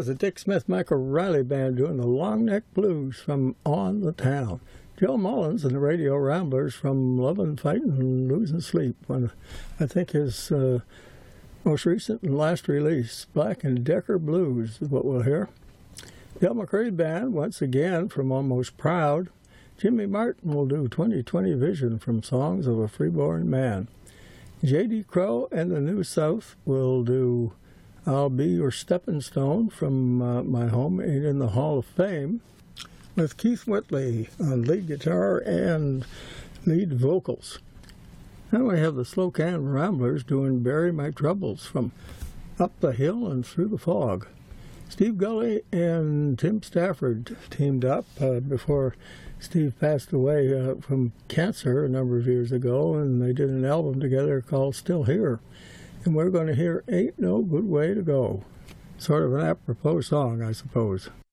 was the Dick Smith Michael Riley Band doing the Long Neck Blues from On the Town. Joe Mullins and the Radio Ramblers from Lovin', Fightin', and Losing Sleep. When I think his most recent and last release, Black and Decker Blues, is what we'll hear. Del McCrae Band, once again, from Almost Proud. Jimmy Martin will do 20/20 Vision from Songs of a Freeborn Man. J.D. Crowe and the New South will do I'll Be Your Stepping Stone from My Home Ain't in the Hall of Fame, with Keith Whitley on lead guitar and lead vocals. Then we have the Slow Can Ramblers doing Bury My Troubles from Up the Hill and Through the Fog. Steve Gully and Tim Stafford teamed up before Steve passed away from cancer a number of years ago, and they did an album together called Still Here. And we're going to hear Ain't No Good Way to Go. Sort of an apropos song, I suppose.